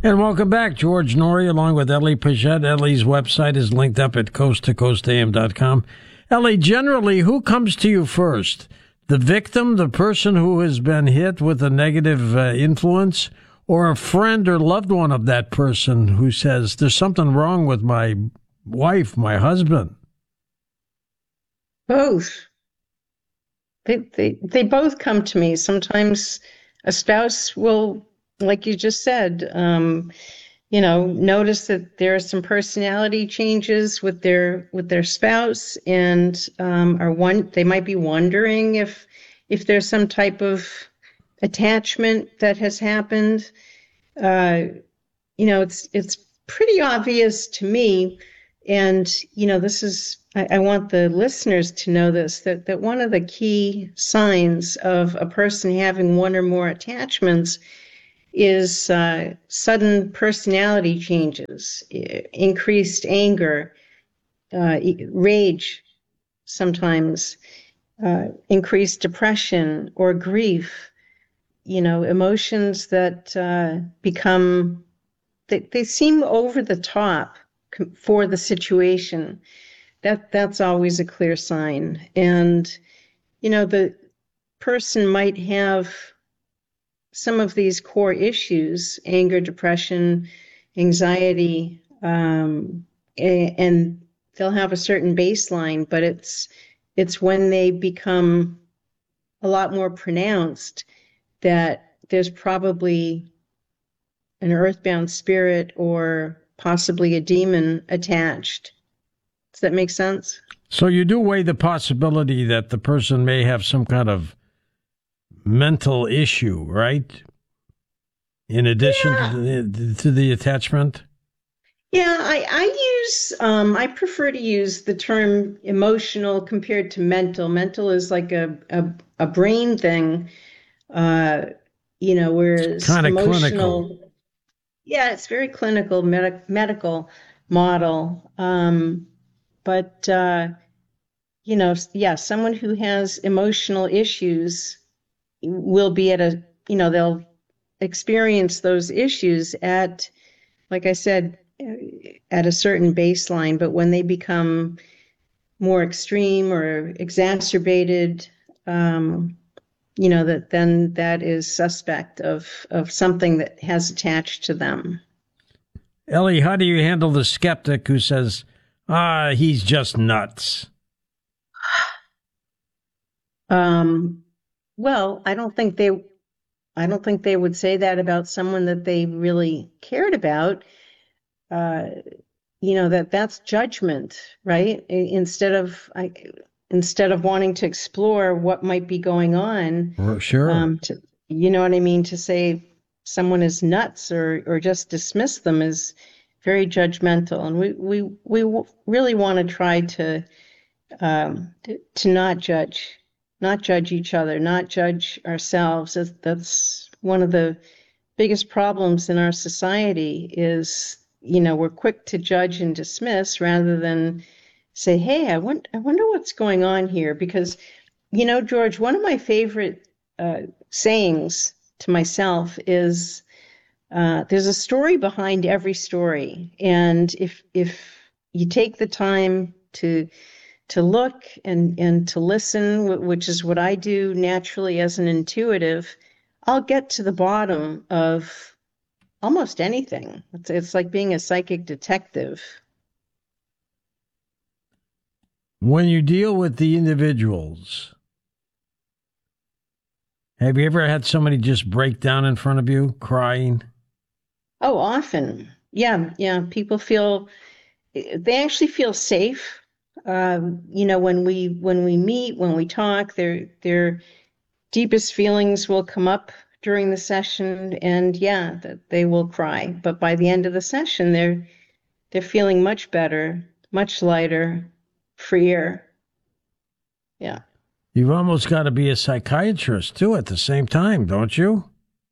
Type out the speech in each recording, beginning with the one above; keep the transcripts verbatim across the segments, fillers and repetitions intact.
And welcome back. George Noory along with Ellie Pichette. Ellie's website is linked up at coast to coast a m dot com. Ellie, generally, who comes to you first? The victim, the person who has been hit with a negative uh, influence, or a friend or loved one of that person who says, there's something wrong with my wife, my husband? Both. They, they, they both come to me. Sometimes a spouse will, like you just said, um, you know, notice that there are some personality changes with their with their spouse, and um, are one they might be wondering if if there's some type of attachment that has happened. Uh, you know, it's it's pretty obvious to me, and you know, this is I, I want the listeners to know this that that one of the key signs of a person having one or more attachments is uh, sudden personality changes, increased anger, uh, rage, sometimes uh, increased depression or grief, you know, emotions that uh, become, they, they seem over the top for the situation. That that's always a clear sign. And, you know, the person might have some of these core issues, anger, depression, anxiety, um, and they'll have a certain baseline, but it's it's when they become a lot more pronounced that there's probably an earthbound spirit or possibly a demon attached. Does that make sense? So you do weigh the possibility that the person may have some kind of mental issue, right? In addition Yeah. to the, to the attachment? Yeah, I, I use, um, I prefer to use the term emotional compared to mental. Mental is like a, a, a brain thing, uh, you know, whereas Kind of clinical. emotional, yeah, it's very clinical, medic, medical model. Um, but, uh, you know, yeah, someone who has emotional issues will be at a, you know, they'll experience those issues at, like I said, at a certain baseline, but when they become more extreme or exacerbated, um, you know, that then that is suspect of of something that has attached to them. Ellie, how do you handle the skeptic who says, ah, he's just nuts? Um, well, I don't think they, I don't think they would say that about someone that they really cared about. Uh, you know, that that's judgment, right? Instead of I, instead of wanting to explore what might be going on, Sure. um, to, you know what I mean, to say someone is nuts or or just dismiss them is very judgmental, and we we we really want to try to um, to, to not judge, not judge each other, not judge ourselves. That's, that's one of the biggest problems in our society is, you know, we're quick to judge and dismiss rather than say, hey, I, want, I wonder what's going on here. Because, you know, George, one of my favorite uh, sayings to myself is uh, there's a story behind every story. And if, if you take the time to to look and, and to listen, which is what I do naturally as an intuitive, I'll get to the bottom of almost anything. It's, it's like being a psychic detective. When you deal with the individuals, have you ever had somebody just break down in front of you crying? Oh, often. Yeah, yeah. People feel, they actually feel safe. Um, you know, when we when we meet, when we talk, their their deepest feelings will come up during the session, and yeah, that they will cry. But by the end of the session, they're they're feeling much better, much lighter, freer. Yeah. You've almost got to be a psychiatrist, too, at the same time, don't you?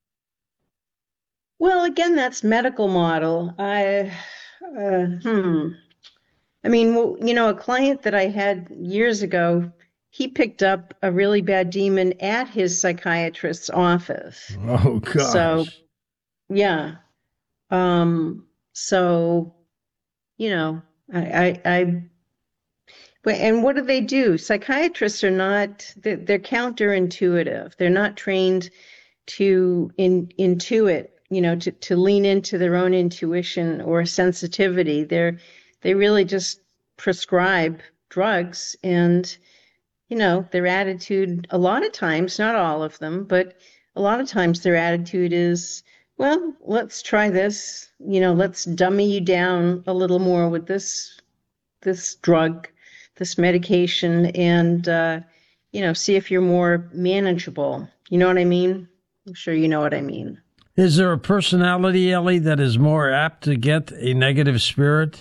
Well, again, that's medical model. I, uh, hmm. I mean, well, you know, a client that I had years ago, he picked up a really bad demon at his psychiatrist's office. Oh, So, gosh. yeah. Um, so, you know, I, I, I, but- and what do they do? Psychiatrists are not, they're, they're counterintuitive. They're not trained to in, intuit, you know, to, to lean into their own intuition or sensitivity. They're, they really just prescribe drugs, and, you know, their attitude, a lot of times, not all of them, but a lot of times their attitude is, well, let's try this, you know, let's dummy you down a little more with this, this drug, this medication, and, uh, you know, see if you're more manageable. You know what I mean? I'm sure you know what I mean. Is there a personality, Ellie, that is more apt to get a negative spirit?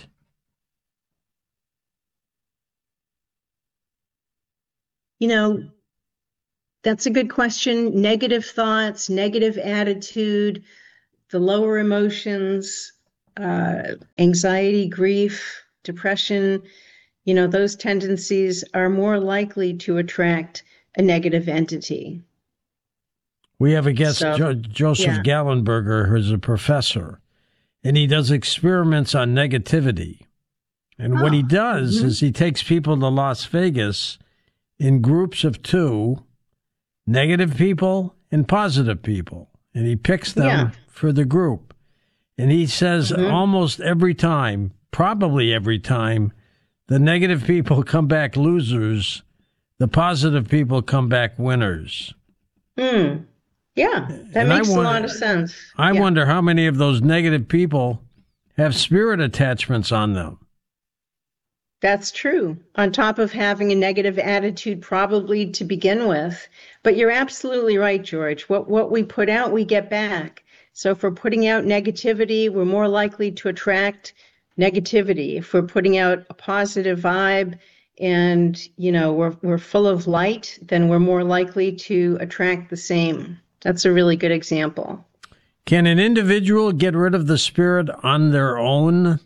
You know, that's a good question. Negative thoughts, negative attitude, the lower emotions, uh, anxiety, grief, depression, you know, those tendencies are more likely to attract a negative entity. We have a guest, So, jo- Joseph yeah. Gallenberger, who's a professor, and he does experiments on negativity. And what he Oh, does mhm. is he takes people to Las Vegas in groups of two, negative people and positive people, and he picks them Yeah. for the group. And he says Mhm. almost every time, probably every time, the negative people come back losers, the positive people come back winners. Hmm. Yeah, that And I makes a wonder- lot of sense. I Yeah. wonder how many of those negative people have spirit attachments on them. That's true. On top of having a negative attitude, probably to begin with. But you're absolutely right, George. What what we put out, we get back. So if we're putting out negativity, we're more likely to attract negativity. If we're putting out a positive vibe and, you know, we're we're full of light, then we're more likely to attract the same. That's a really good example. Can an individual get rid of the spirit on their own?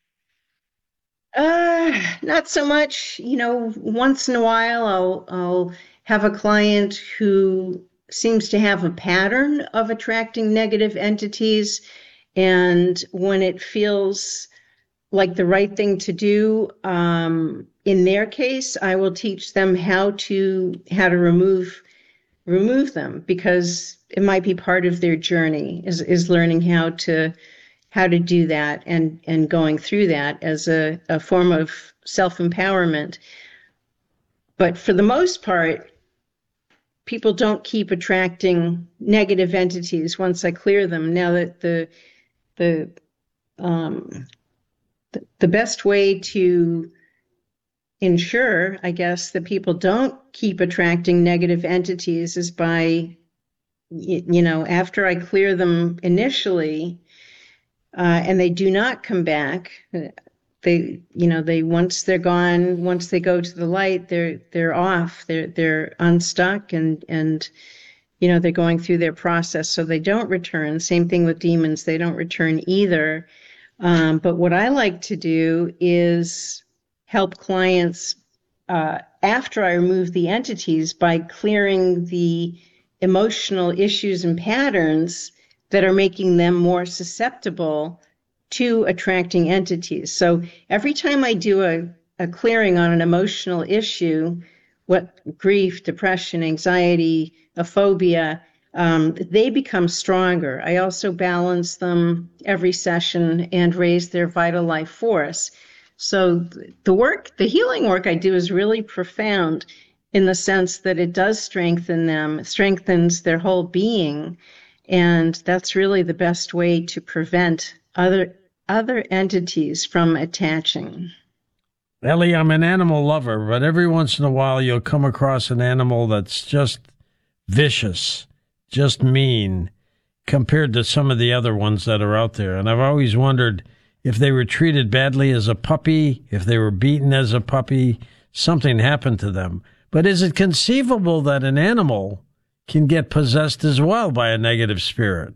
Uh, not so much. You know, once in a while, I'll I'll have a client who seems to have a pattern of attracting negative entities, and when it feels like the right thing to do, um, in their case, I will teach them how to how to remove remove them, because it might be part of their journey is is learning how to how to do that, and and going through that as a, a form of self-empowerment. But for the most part, people don't keep attracting negative entities once I clear them. Now that the the um, the, the best way to ensure, I guess, that people don't keep attracting negative entities is by, you know, after I clear them initially, uh, and they do not come back. They, you know, they once they're gone, once they go to the light, they're they're off. They're they're unstuck, and and you know they're going through their process, so they don't return. Same thing with demons; they don't return either. Um, but what I like to do is help clients uh, after I remove the entities by clearing the emotional issues and patterns that are making them more susceptible to attracting entities. So every time I do a, a clearing on an emotional issue, what grief, depression, anxiety, a phobia, um, they become stronger. I also balance them every session and raise their vital life force. So the work, the healing work I do is really profound in the sense that it does strengthen them, strengthens their whole being. And that's really the best way to prevent other other entities from attaching. Ellie, I'm an animal lover, but every once in a while you'll come across an animal that's just vicious, just mean, compared to some of the other ones that are out there. And I've always wondered if they were treated badly as a puppy, if they were beaten as a puppy, something happened to them. But is it conceivable that an animal can get possessed as well by a negative spirit?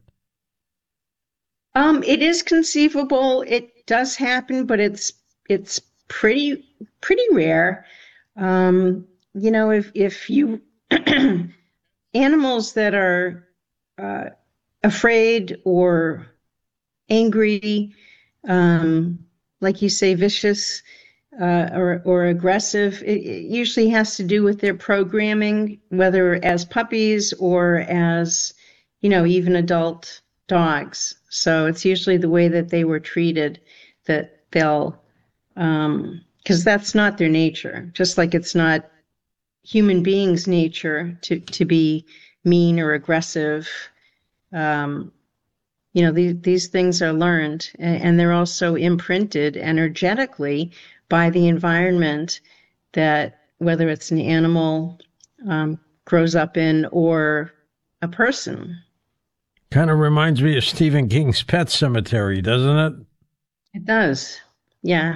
Um, it is conceivable. It does happen, but it's it's pretty pretty rare. Um, you know, if if you animals that are uh, afraid or angry, um, like you say, vicious, uh, or, or aggressive. It, it usually has to do with their programming, whether as puppies or as, you know, even adult dogs. So it's usually the way that they were treated that they'll, um, because that's not their nature, just like it's not human beings' nature to, to be mean or aggressive. Um, you know, these, these things are learned, and, and they're also imprinted energetically by the environment that, whether it's an animal um, grows up in or a person. Kind of reminds me of Stephen King's Pet Cemetery, doesn't it? It does. Yeah.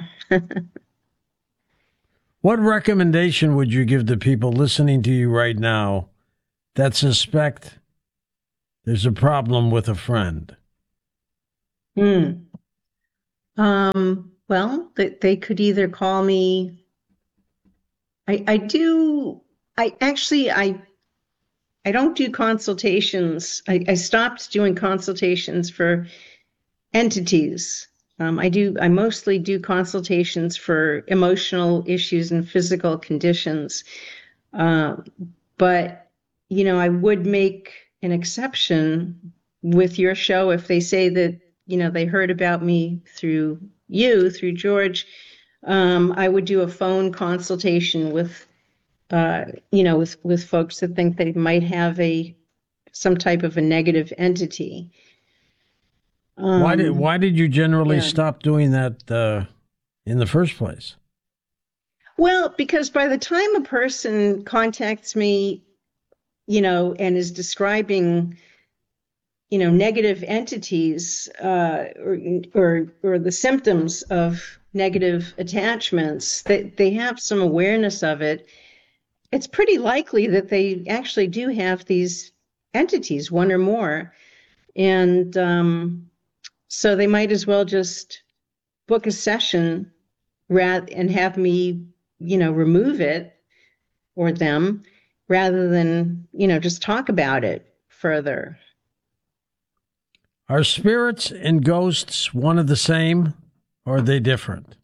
What recommendation would you give to people listening to you right now that suspect there's a problem with a friend? Hmm. Um, well, they, they could either call me. I, I do. I actually, I, I don't do consultations. I, I stopped doing consultations for entities. Um, I do. I mostly do consultations for emotional issues and physical conditions. Uh, but you know, I would make an exception with your show if they say that, you know, they heard about me through you, through George. Um, I would do a phone consultation with, uh, you know, with with folks that think they might have a some type of a negative entity. Um, Why did why did you generally yeah. stop doing that uh, in the first place? Well, because by the time a person contacts me, you know, and is describing, you know, negative entities, uh, or, or or the symptoms of negative attachments, they, they have some awareness of it. It's pretty likely that they actually do have these entities, one or more. And um, so they might as well just book a session rat and have me, you know, remove it or them rather than, you know, just talk about it further. Are spirits and ghosts one of the same, or are they different?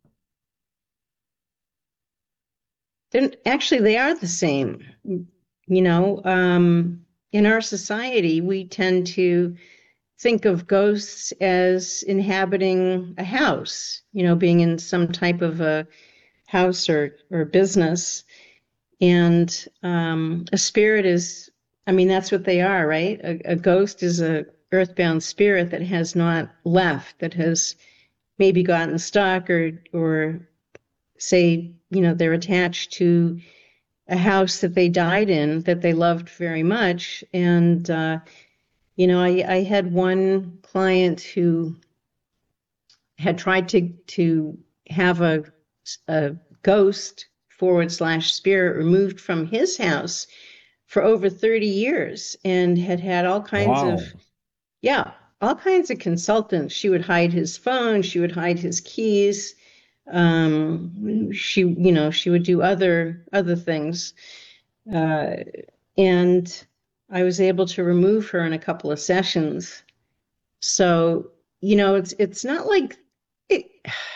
They're, actually, they are the same. You know, um, in our society, we tend to think of ghosts as inhabiting a house, you know, being in some type of a house or, or business. And um, a spirit is, I mean, that's what they are, right? A, a ghost is a earthbound spirit that has not left, that has maybe gotten stuck or, or say, you know, they're attached to a house that they died in that they loved very much. And, uh, you know, I, I had one client who had tried to, to have a, a ghost forward slash spirit removed from his house for over thirty years and had had all kinds Wow. of, yeah, all kinds of consultants. She would hide his phone. She would hide his keys. Um, she, you know, she would do other, other things. Uh, and I was able to remove her in a couple of sessions. So, you know, it's, it's not like it,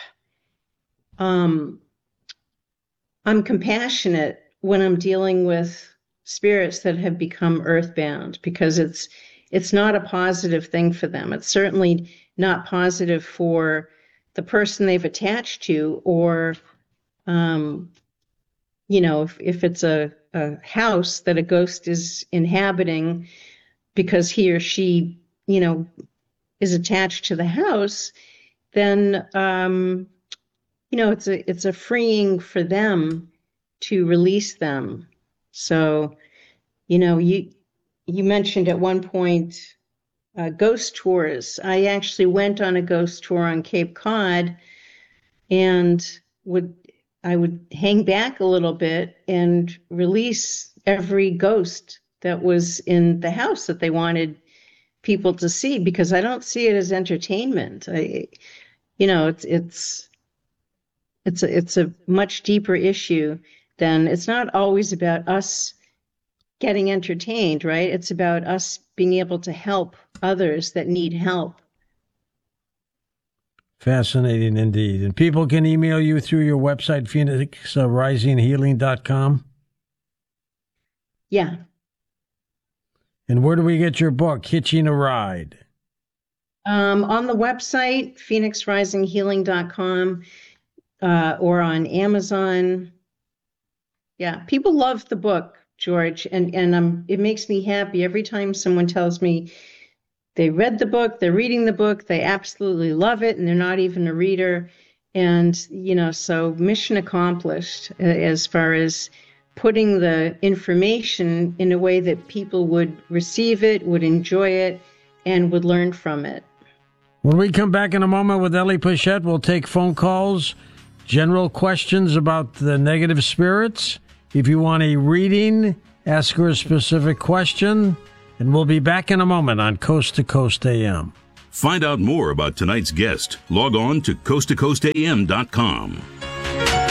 um, I'm compassionate when I'm dealing with spirits that have become earthbound because it's it's not a positive thing for them. It's certainly not positive for the person they've attached to, or um, you know, if, if it's a, a house that a ghost is inhabiting because he or she, you know, is attached to the house, then um, you know, it's a it's a freeing for them to release them. So, you know, you you mentioned at one point uh, ghost tours. I actually went on a ghost tour on Cape Cod and would I would hang back a little bit and release every ghost that was in the house that they wanted people to see because I don't see it as entertainment. I, you know, it's it's it's a, it's a much deeper issue than it's not always about us getting entertained, right? It's about us being able to help others that need help. Fascinating indeed. And people can email you through your website, phoenix rising healing dot com? Yeah. And where do we get your book, Hitching a Ride? Um, on the website, phoenix rising healing dot com, uh, or on Amazon. Yeah, people love the book, George, and, and um, it makes me happy every time someone tells me they read the book, they're reading the book, they absolutely love it, and they're not even a reader. And, you know, so mission accomplished uh, as far as putting the information in a way that people would receive it, would enjoy it, and would learn from it. When we come back in a moment with Ellie Pichette, we'll take phone calls, general questions about the negative spirits. If you want a reading, ask her a specific question. And we'll be back in a moment on Coast to Coast A M. Find out more about tonight's guest. Log on to coast to coast a m dot com.